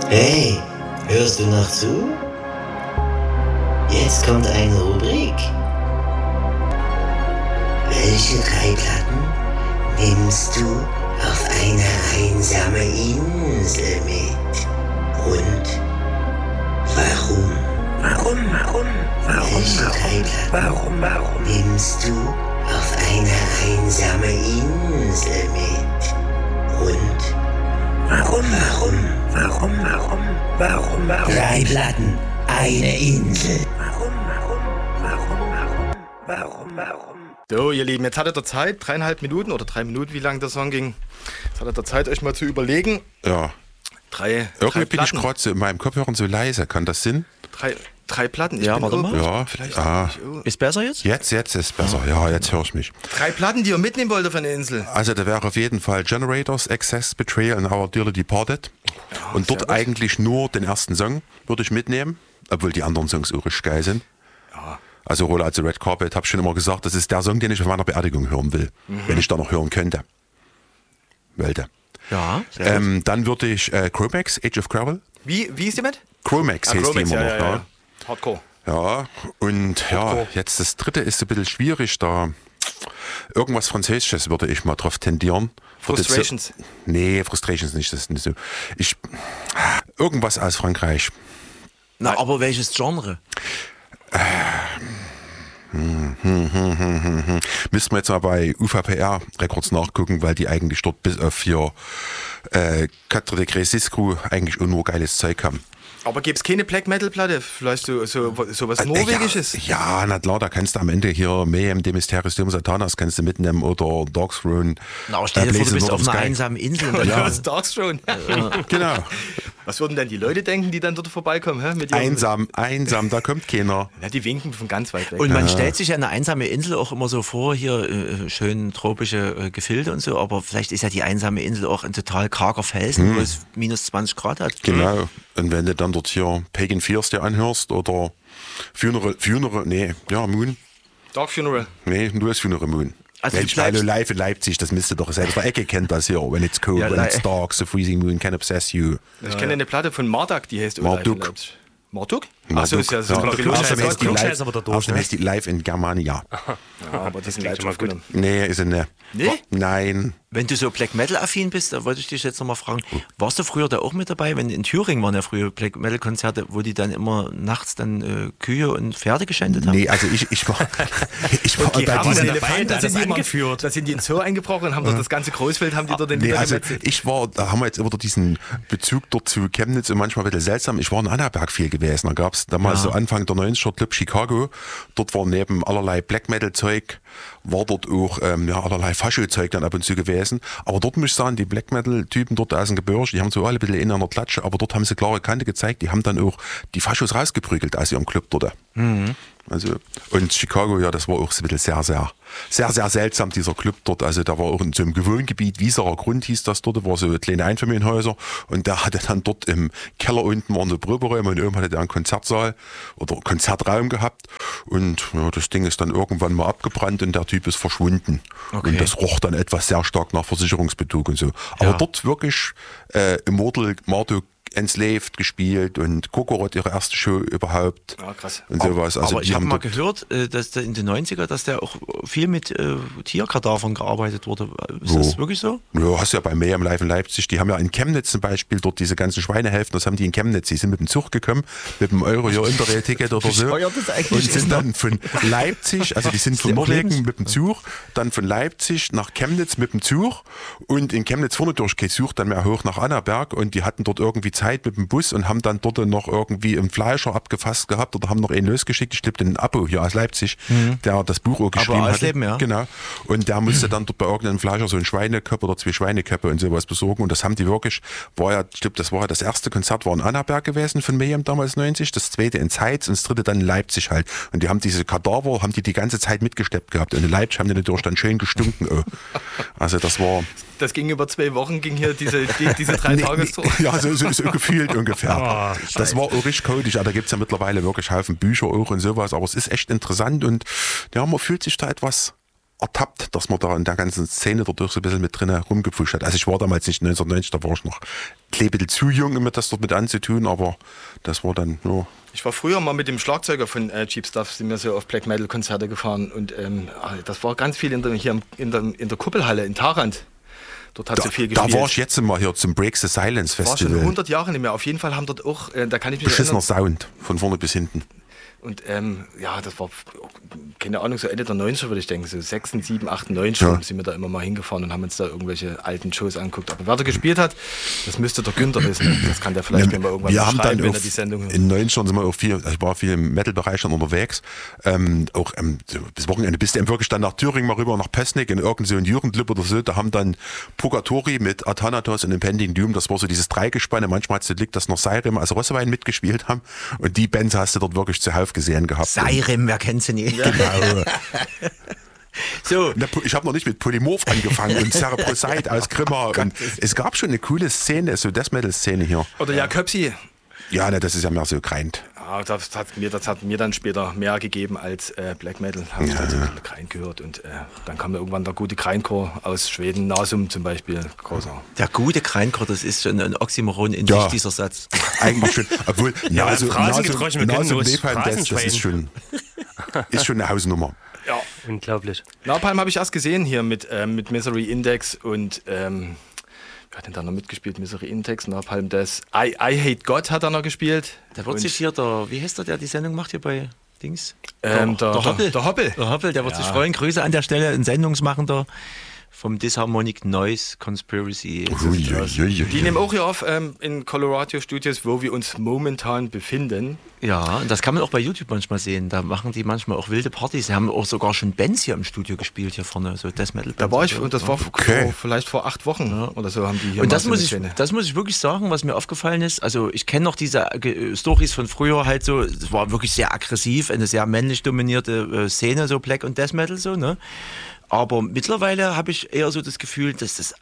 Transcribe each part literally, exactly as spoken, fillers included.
Hey, hörst du noch zu? Jetzt kommt eine Rubrik. Welche drei Platten nimmst du auf eine einsame Insel mit? Und warum? Warum, warum, warum, Welche warum, drei Platten warum, warum? nimmst du auf eine einsame Insel mit? Und Warum, warum, warum, warum, warum, warum? drei Platten, eine Insel. Warum, warum, warum, warum, warum, warum? So, ihr Lieben, jetzt hattet ihr Zeit, dreieinhalb Minuten oder drei Minuten, wie lang der Song ging. Jetzt hattet ihr Zeit, euch mal zu überlegen. Ja. Drei, Irgendwie drei bin ich Platten. gerade so in meinem Kopfhörer so leise. Kann das Sinn? Drei, drei Platten. Ich Ja, bin warte oh, mal. Ja. Vielleicht Ah. nicht, oh. Ist besser jetzt? Jetzt, jetzt ist besser. Ja, jetzt höre ich mich. Drei Platten, die ihr mitnehmen wollt auf eine Insel. Also da wäre auf jeden Fall Generators, Excess, Betrayal and Our Dearly Departed. Und sehr dort gut. eigentlich nur den ersten Song würde ich mitnehmen, obwohl die anderen Songs auch richtig geil sind. Also Roller, also Red Carpet, habe ich schon immer gesagt, das ist der Song, den ich auf meiner Beerdigung hören will, Mhm. wenn ich da noch hören könnte. Wollte. Ja. Ähm, dann würde ich äh, Chromax, Age of Gravel. Wie, wie ist die mit? Chromax Ah, heißt Chromax, die immer ja, noch. ja, Ja, ja. Hardcore. ja. Und ja, Hardcore. jetzt das dritte ist ein bisschen schwierig, da irgendwas Französisches würde ich mal drauf tendieren. Würde jetzt Frustrations. So, nee, Frustrations nicht, das ist nicht so. Ich, irgendwas aus Frankreich. Na, aber welches Genre? Müssten wir jetzt mal bei U V P R Records nachgucken, weil die eigentlich dort bis auf hier äh, Quatre Degrés Siskru eigentlich auch nur geiles Zeug haben. Aber gibt es keine Black Metal Platte? Vielleicht so, so, so was Äh, Norwegisches? Ja, ja, na klar, da kannst du am Ende hier Mayhem, de Mysterius Doom Satanas kannst du mitnehmen oder Dark Throne. Na, aber stell dir äh, vor, du Blazing bist Northern auf einer Sky. einsamen Insel. Und dann Ja, das Darkstone. Genau. Was würden denn die Leute denken, die dann dort vorbeikommen? Hä? Mit ihrem- Einsam, einsam, da kommt keiner. Ja, die winken von ganz weit weg. Und man stellt sich ja eine einsame Insel auch immer so vor, hier äh, schön tropische äh, Gefilde und so, aber vielleicht ist ja die einsame Insel auch ein total karger Felsen, wo es minus zwanzig Grad hat. Genau. Und wenn du dann dort hier Pagan Fears dir anhörst oder Funeral, Funeral, nee, ja, Moon. Dark Funeral. Nee, du hast Funeral Moon. Also Mensch, du bleibst- hallo, live in Leipzig, das müsste doch selbst der Ecke kennt das hier. When it's cold, Ja, when li- it's dark, the freezing moon can obsess you. Ich kenne eine Platte von Marduk, die heißt Marduk. Marduk? Achso, ist ja, das ist Ja. genau wie Außerdem Los heißt die Angeles. live, ist aber da durch, außerdem ne? heißt die live in Germania. Ja, aber die sind live schon mal gut. aufgenommen. Nee, ist sie nicht. Nee? Nein. Wenn du so Black Metal affin bist, da wollte ich dich jetzt nochmal fragen, warst du früher da auch mit dabei? Wenn in Thüringen waren ja früher Black Metal Konzerte, wo die dann immer nachts dann äh, Kühe und Pferde geschändet haben? Nee, also ich, ich war, ich war bei Giraffen, diesen... Elefanten, da da hat sind das die immer- angeführt. Da sind die ins Zoo eingebrochen und haben dort das ganze Großfeld, haben die dort den Nee, Lieder also gemetzelt. ich war, da haben wir jetzt immer diesen Bezug dort zu Chemnitz und manchmal ein bisschen seltsam. Ich war in Annaberg viel gewesen. Da gab es damals so Anfang der neunziger Club Chicago. Dort war neben allerlei Black Metal Zeug, war dort auch ähm, ja, allerlei Fascho-Zeug dann ab und zu gewesen. Aber dort muss ich sagen, die Black Metal-Typen dort aus dem Gebirge, die haben so alle ein bisschen in einer Klatsche, aber dort haben sie klare Kante gezeigt. Die haben dann auch die Faschos rausgeprügelt aus ihrem Club dort. Also, und Chicago, ja, das war auch so ein bisschen sehr, sehr, sehr, sehr seltsam, dieser Club dort. Also, da war auch in so einem Gewohngebiet, Wieserer Grund hieß das dort, war so kleine Einfamilienhäuser. Und der hatte dann dort im Keller unten waren so Proberäume und oben hatte der einen Konzertsaal oder Konzertraum gehabt. Und ja, das Ding ist dann irgendwann mal abgebrannt und der Typ ist verschwunden. Okay. Und das roch dann etwas sehr stark nach Versicherungsbetrug und so. Aber Ja. dort wirklich äh, Immortal, Marduk, Enslaved gespielt und Kokorot ihre erste Show überhaupt. Ja, krass. Und sowas. Also aber die ich habe haben mal dort- gehört, äh, dass der in den neunziger, dass der auch viel mit äh, Tierkadavern gearbeitet wurde. Ist Wo? das wirklich so? Ja, hast du ja bei Mayhem Live in Leipzig, die haben ja in Chemnitz zum Beispiel dort diese ganzen Schweinehälften, das haben die in Chemnitz, die sind mit dem Zug gekommen, mit dem Euro hier Interrail-Ticket oder so bescheuert das eigentlich und ist, sind ne? dann von Leipzig, also die sind von Schlimmer Norwegen Lebens- mit dem Zug, dann von Leipzig nach Chemnitz mit dem Zug und in Chemnitz vorne durch geht Zug dann mehr hoch nach Annaberg und die hatten dort irgendwie Zeit mit dem Bus und haben dann dort noch irgendwie einen Fleischer abgefasst gehabt oder haben noch einen losgeschickt, ich glaube den Abo hier aus Leipzig, der das Buch auch geschrieben hat. Ausleben, ja. Genau. Und der musste dann dort bei irgendeinem Fleischer so einen Schweineköpfe oder zwei Schweineköpfe und sowas besorgen. Und das haben die wirklich, war ja, ich glaube, das war ja das erste Konzert, war in Annaberg gewesen von Mayhem damals neunzig, das zweite in Zeitz und das dritte dann in Leipzig halt. Und die haben diese Kadaver, haben die die ganze Zeit mitgesteppt gehabt. Und in Leipzig haben die natürlich dann schön gestunken. Oh. Also das war... Das ging über zwei Wochen, ging hier diese, die, diese drei Nee, Tagestour. nee, ja, so, so, so gefühlt ungefähr. Oh, das war auch richtig codisch. Ja, da gibt es ja mittlerweile wirklich Haufen Bücher auch und sowas. Aber es ist echt interessant und ja, man fühlt sich da etwas ertappt, dass man da in der ganzen Szene dadurch so ein bisschen mit drin rumgepfuscht hat. Also ich war damals nicht neunzehnhundertneunzig, da war ich noch ein bisschen zu jung, um mir das dort mit anzutun, aber das war dann nur... Ich war früher mal mit dem Schlagzeuger von äh, Cheap Stuff, sind wir so auf Black Metal Konzerte gefahren und ähm, das war ganz viel in der, hier in der, in der Kuppelhalle in Tharandt. Dort hat da, sie viel gespielt. Da war ich jetzt mal hier zum Break the Silence Festival. War schon hundert Jahre nicht mehr. Auf jeden Fall haben dort auch, äh, da kann ich mich beschissener erinnern. Sound, von vorne bis hinten. Und ähm, ja, das war, keine Ahnung, so Ende der neunziger würde ich denken, so sechs, sieben, acht, neun schon ja. sind wir da immer mal hingefahren und haben uns da irgendwelche alten Shows angeguckt. Aber wer da gespielt hat, das müsste der Günther wissen. Das kann der vielleicht ja, mal irgendwann wir haben dann wenn auf, er die Sendung hört. In neunzigern sind wir auch viel, ich war viel im Metal-Bereich dann unterwegs. Ähm, auch ähm, so bis Wochenende bist du wirklich dann nach Thüringen mal rüber, nach Pößneck in irgendeinen so Jugendclub oder so. Da haben dann Purgatori mit Athanatos und Impending Doom, das war so dieses Dreigespanne. Manchmal hat es liegt, dass noch Seirem, also Rossewein mitgespielt haben. Und die Bands hast du dort wirklich zuhauf gesehen gehabt. Seirem, wer kennt sie nicht? Genau. So. Ich habe noch nicht mit Polymorph angefangen und Cerebrosite aus Grimma. Und es gab schon eine coole Szene, so Death Metal Szene hier. Oder Jaköpsi. Ja, ne, das ist ja mehr so Grind. Ja, das hat mir, das hat mir dann später mehr gegeben als äh, Black Metal. Habe ich ja. dann so Grind gehört. Und äh, dann kam irgendwann der gute Grindcore aus Schweden, Nasum zum Beispiel. Großer. Der gute Grindcore, das ist schon ein Oxymoron in ja. sich, dieser Satz. Eigentlich schon. Obwohl, ja, Nasum, Nasum, Nasum, Nasum Nepal, das, das ist schon, ist schon eine Hausnummer. Ja. Unglaublich. Napalm habe ich erst gesehen hier mit, ähm, mit Misery Index und ähm, wer hat denn da noch mitgespielt? Misery Index, Napalm Death. I, I Hate God hat er noch gespielt. Da wird sich hier der, wie heißt der, der die Sendung macht hier bei Dings? Ähm, der, der, Hoppel. Der Hoppel. Der Hoppel, der wird ja. sich freuen. Grüße an der Stelle, ein Sendungsmachender vom Disharmonic Noise Conspiracy. Ui, ui, ui, die nehmen auch hier auf ähm, in Colorado Studios, wo wir uns momentan befinden. Ja, und das kann man auch bei YouTube manchmal sehen. Da machen die manchmal auch wilde Partys. Sie haben auch sogar schon Bands hier im Studio gespielt, hier vorne, so Death Metal Bands. Da war ich, und das war okay. vor, vielleicht vor acht Wochen ja. oder so haben die hier. Und das muss, ich, das muss ich wirklich sagen, was mir aufgefallen ist. Also ich kenne noch diese äh, Storys von früher halt so. Es war wirklich sehr aggressiv, eine sehr männlich dominierte äh, Szene, so Black und Death Metal so, ne? Aber mittlerweile habe ich eher so das Gefühl, dass das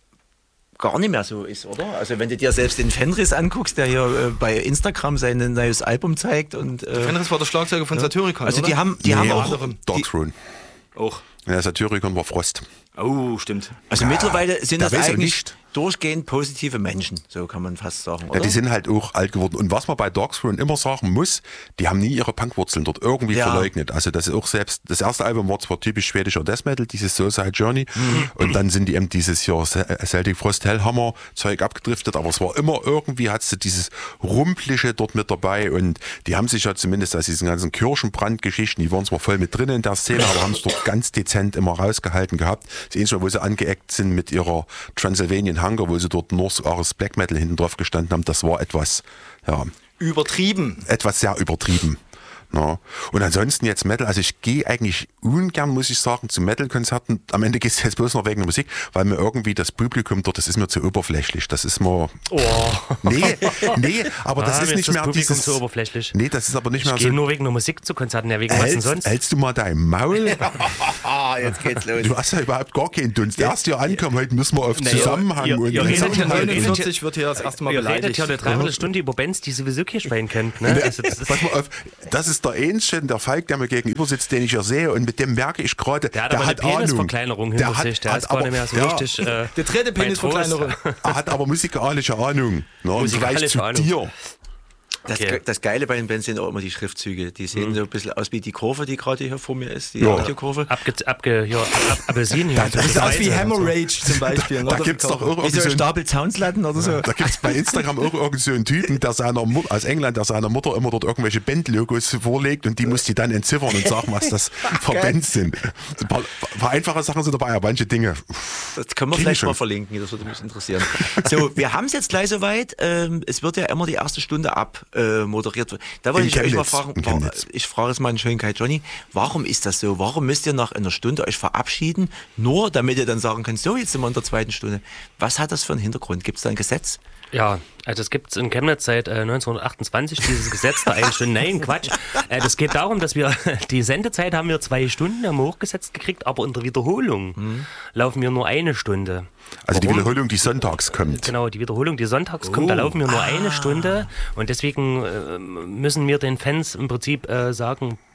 gar nicht mehr so ist, oder? Also wenn du dir selbst den Fenris anguckst, der hier äh, bei Instagram sein neues Album zeigt und... Äh, Fenris war der Schlagzeuger von ja. Satyricon, Also oder? die haben, die nee, haben auch... Darkthrone. Auch. Ja, Satyricon war Frost. Oh, stimmt. Also ja, mittlerweile sind da das eigentlich nicht. durchgehend positive Menschen, so kann man fast sagen, oder? Ja, die sind halt auch alt geworden. Und was man bei Darkthrone immer sagen muss, die haben nie ihre Punkwurzeln dort irgendwie ja. verleugnet. Also das ist auch selbst, das erste Album war zwar typisch schwedischer Death Metal, dieses Suicide Journey, mhm. und dann sind die eben dieses Jahr Celtic Frost Hellhammer Zeug abgedriftet, aber es war immer irgendwie, hattest du dieses Rumpliche dort mit dabei und die haben sich ja zumindest aus diesen ganzen Kirchenbrandgeschichten, die waren zwar voll mit drin in der Szene, aber haben es dort ganz dezent immer rausgehalten gehabt. Das Einzige, wo sie angeeckt sind mit ihrer Transylvanian Hunger, wo sie dort North Ares Black Metal hinten drauf gestanden haben, das war etwas, ja, übertrieben. Etwas sehr übertrieben. Ja. Und ansonsten jetzt Metal, also ich gehe eigentlich ungern, muss ich sagen, zu Metal-Konzerten. Am Ende gehst du jetzt bloß noch wegen der Musik, weil mir irgendwie das Publikum dort, das ist mir zu oberflächlich. Das ist mir... Oh. Nee, nee, aber das ah, ist nicht das mehr Publikum dieses... zu oberflächlich. Nee, das ist aber nicht ich mehr so... so... Ich gehe nur wegen der Musik zu Konzerten, ja, wegen hältst, was denn sonst? Hältst du mal dein Maul? Jetzt geht's los. Du hast ja überhaupt gar keinen Dunst. Erst hier ankommen, heute müssen wir auf nee, Zusammenhang... Ihr, und ihr, ihr neunundvierzig wird hier das erste Mal ihr beleidigt. redet ja eine Dreiviertelstunde über Bands, die sowieso kein Schwein kennt. Ne? Also, das, Pass mal auf, das ist der Ähnchen, der Falk, der mir gegenüber sitzt, den ich ja sehe, und mit dem merke ich gerade, der hat der aber hat eine Ahnung. Penisverkleinerung hinter der sich, der hat, ist gar nicht mehr so ja, richtig... Äh, der dritte Penisverkleinerung. Er hat aber musikalische Ahnung. Ne, im Vergleich zu Ahnung. dir. Das, Okay. das Geile bei den Bands sind auch immer die Schriftzüge. Die sehen mhm. so ein bisschen aus wie die Kurve, die gerade hier vor mir ist, die ja. Audiokurve. Abge, abge, ja, ab, Appelsin hier. Das sieht aus wie Hemorrhage zum Beispiel. Da, da gibt es doch auch wie so so ein Stapel Zaunslatten oder so. Da gibt es bei Instagram auch irgend so einen Typen, der seiner Mutter, aus England, der seiner Mutter immer dort irgendwelche Bandlogos vorlegt und die muss die dann entziffern und sagen, was das für Bands sind. Ein paar, paar einfache Sachen sind dabei, aber manche Dinge. Das können wir vielleicht mal verlinken, das würde mich interessieren. So, wir haben es jetzt gleich soweit. Ähm, es wird ja immer die erste Stunde abmoderiert. Äh, Da wollte ich euch mal fragen, war, ich frage jetzt mal in Schönheit, Johnny, warum ist das so? Warum müsst ihr nach einer Stunde euch verabschieden, nur damit ihr dann sagen könnt, so, jetzt sind wir in der zweiten Stunde. Was hat das für einen Hintergrund? Gibt es da ein Gesetz? Ja, also es gibt es in Chemnitz seit äh, neunzehnhundertachtundzwanzig dieses Gesetz der einen Stunde. Nein, Quatsch. Äh, das geht darum, dass wir, die Sendezeit haben wir zwei Stunden, haben wir hochgesetzt gekriegt, aber in der Wiederholung mhm. laufen wir nur eine Stunde. Also Warum? Die Wiederholung, die sonntags kommt. Genau, die Wiederholung, die sonntags oh. kommt, da laufen wir nur ah. eine Stunde und deswegen äh, müssen wir den Fans im Prinzip äh, sagen,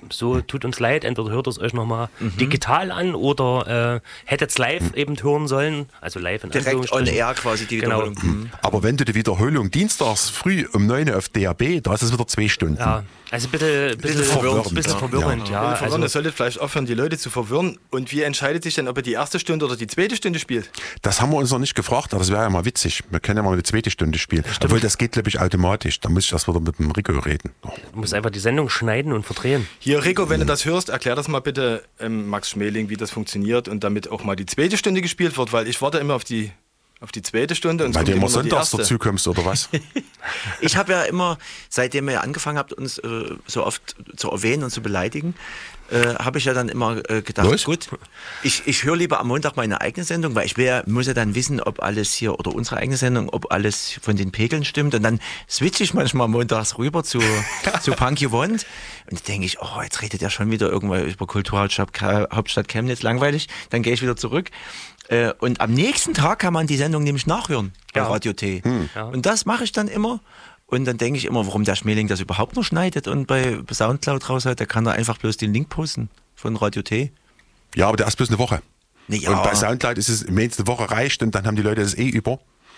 so tut uns leid, entweder hört es euch nochmal mhm. digital an oder äh, hättet es live mhm. eben hören sollen, also live in direkt on air quasi die Wiederholung. Genau. Mhm. Aber wenn du die Wiederholung dienstags früh um neun auf D A B, da ist es wieder zwei Stunden. Ja, also bitte, bitte, bisschen verwirrend. Bisschen verwirrend, ja. ja. ja. Also, ihr solltet vielleicht aufhören, die Leute zu verwirren. Und wie entscheidet sich denn, ob ihr die erste Stunde oder die zweite Stunde spielt? Das haben wir uns noch nicht gefragt, aber das wäre ja mal witzig. Wir können ja mal eine zweite Stunde spielen. Stimmt. Obwohl, das geht, glaube ich, automatisch. Da muss ich erst wieder mit dem Rico reden. Oh. Du musst einfach die Sendung schneiden und verdrehen. Hier, Rico, wenn du das hörst, erklär das mal bitte ähm, Max Schmeling, wie das funktioniert und damit auch mal die zweite Stunde gespielt wird, weil ich warte immer auf die, auf die zweite Stunde. Und weil du immer sonntags dazu kommst, oder was? Ich habe ja immer, seitdem ihr angefangen habt, uns äh, so oft zu erwähnen und zu beleidigen, äh, habe ich ja dann immer äh, gedacht, Was? gut, ich, ich höre lieber am Montag meine eigene Sendung, weil ich wär, muss ja dann wissen, ob alles hier, oder unsere eigene Sendung, ob alles von den Pegeln stimmt. Und dann switche ich manchmal montags rüber zu, zu Punky Wand. Und dann denke ich, oh, jetzt redet er schon wieder irgendwann über Kulturhauptstadt Hauptstadt Chemnitz, langweilig. Dann gehe ich wieder zurück. Äh, und am nächsten Tag kann man die Sendung nämlich nachhören bei ja. Radio T. Hm. Ja. Und das mache ich dann immer. Und dann denke ich immer, warum der Schmeling das überhaupt noch schneidet und bei Soundcloud raus hat, der kann da einfach bloß den Link posten von Radio T. Ja, aber der ist bloß eine Woche. Nee, ja. Und bei Soundcloud ist es, wenn es eine Woche reicht und dann haben die Leute das eh über.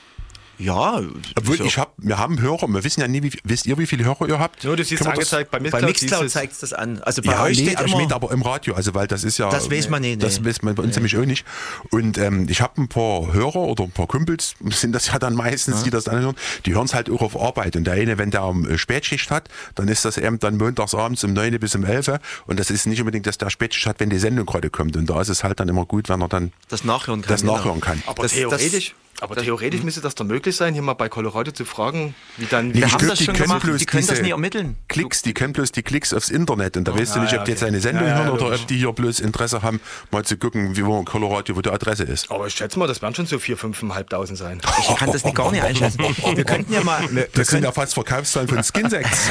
Ja, obwohl ich hab, wir haben Hörer, wir wissen ja nie, wie, wisst ihr, wie viele Hörer ihr habt? Ja, das ist angezeigt bei Mixcloud. Bei Mixcloud zeigt es das an. Also bei ja, euch nee, steht aber immer, ich meine aber im Radio, also weil das ist ja. Das weiß man nicht. Das nee. weiß man bei uns nee. nämlich auch nicht. Und ähm, ich habe ein paar Hörer oder ein paar Kumpels, sind das ja dann meistens, ja. die das dann hören, die hören es halt auch auf Arbeit. Und der eine, wenn der um Spätschicht hat, dann ist das eben dann montags abends um neun bis um elf. Und das ist nicht unbedingt, dass der Spätschicht hat, wenn die Sendung gerade kommt. Und da ist es halt dann immer gut, wenn er dann das nachhören kann. Das nachhören kann. Aber das, theoretisch. Das, Aber das, theoretisch müsste das doch möglich sein, hier mal bei Colorado zu fragen, wie dann... Wir wie haben das schon gemacht, die können das nie ermitteln. Klicks, die können bloß die Klicks aufs Internet und da oh, weißt du nicht, ob okay. die jetzt eine Sendung ja, ja, hören oder logisch. ob die hier bloß Interesse haben, mal zu gucken, wie wo in Colorado, wo die Adresse ist. Aber ich schätze mal, das werden schon so vier, fünftausendfünfhundert sein. Ich kann das nicht gar nicht einschätzen. Wir könnten ja mal... Wir, das wir sind ja fast Verkaufszahlen von Skinsex.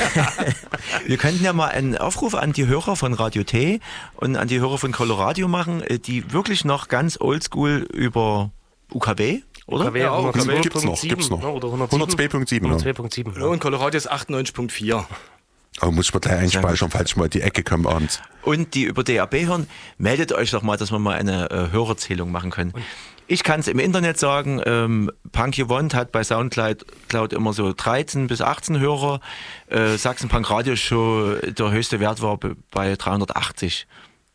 Wir könnten ja mal einen Aufruf an die Hörer von Radio T und an die Hörer von Colorado machen, die wirklich noch ganz oldschool über U K W... Oder? U K W, ja, U K W gibt's noch, gibt's noch. Oder hundertzwei Punkt sieben. hundertzwei Punkt sieben. Ja, und Colorado ist achtundneunzig Punkt vier. Aber muss man gleich einspeichern, falls ich mal in die Ecke komme abends. Und die über D A B hören, meldet euch doch mal, dass wir mal eine äh, Hörerzählung machen können. Und ich kann es im Internet sagen, ähm, Punky Wand hat bei Soundcloud Cloud immer so dreizehn bis achtzehn Hörer. Äh, Sachsen Punk Radio Show, der höchste Wert war bei dreihundertachtzig.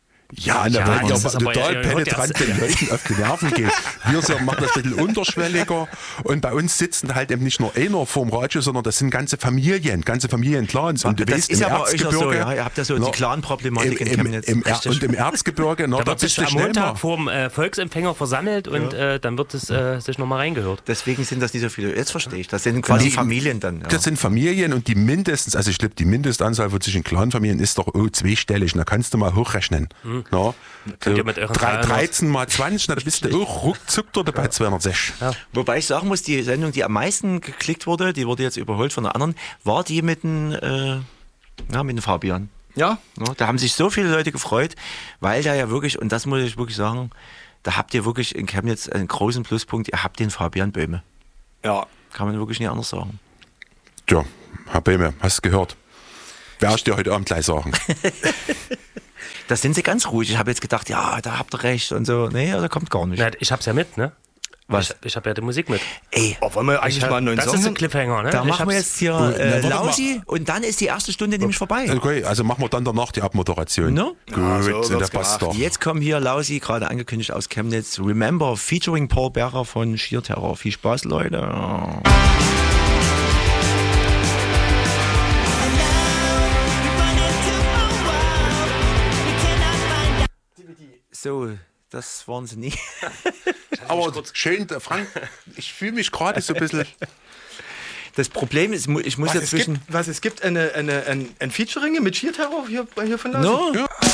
Ja, ja, weil der total ja, penetrant den Leuten auf die Nerven geht. Wir so machen das ein bisschen unterschwelliger und bei uns sitzen halt eben nicht nur einer vorm Radio, sondern das sind ganze Familien, ganze Familienclans. Und du das weißt, ist im ja bei euch Erzgebirge, so, ja, ihr habt ja so die Clan-Problematik in Chemnitz. Im, im, und im Erzgebirge, no, da, da wird sich am Montag vorm äh, Volksempfänger versammelt ja. und äh, dann wird es äh, sich nochmal reingehört. Deswegen sind das nicht so viele. Jetzt verstehe ich, das sind quasi die, Familien dann. Ja. Das sind Familien und die mindestens, also ich glaube, die Mindestanzahl von zwischen Clan-Familien ist doch oh, zweistellig. Da kannst du mal hochrechnen. Hm. No? Könnt ihr mit euren dreizehn mal zwanzig, da bist du auch ruckzuck dort bei zweihundertsechzig. Ja. Wobei ich sagen muss, die Sendung, die am meisten geklickt wurde, die wurde jetzt überholt von einer anderen, war die mit dem, äh, ja, mit dem Fabian. Ja. ja. Da haben sich so viele Leute gefreut, weil da ja wirklich, und das muss ich wirklich sagen, da habt ihr wirklich in Chemnitz einen großen Pluspunkt, ihr habt den Fabian Böhme. Ja. Kann man wirklich nicht anders sagen. Ja, Herr Böhme, hast du gehört? Werde ich dir heute Abend gleich sagen. Da sind sie ganz ruhig. Ich habe jetzt gedacht, ja, da habt ihr recht und so. Nee, da kommt gar nicht. Na, ich hab's ja mit, ne? Was? Ich, ich habe ja die Musik mit. Ey, oh, wollen wir eigentlich hab, mal einen neuen das Song? Das ist ein Cliffhanger, ne? Da ich machen wir jetzt hier äh, Lausi und dann ist die erste Stunde nämlich vorbei. Okay, also machen wir dann danach die Abmoderation. No? Gut, ja, so so der passt doch. Jetzt kommen hier Lausi, gerade angekündigt aus Chemnitz, Remember, featuring Paul Bearer von Sheer Terror. Viel Spaß, Leute. So, das waren sie nie. Aber schön, Frank, ich fühle mich gerade so ein bisschen... Das Problem ist, ich muss was ja zwischen... Es gibt, was, es gibt eine, eine, ein, ein Featuring mit Sheer Terror hier, hier von Lausi? No. Ja.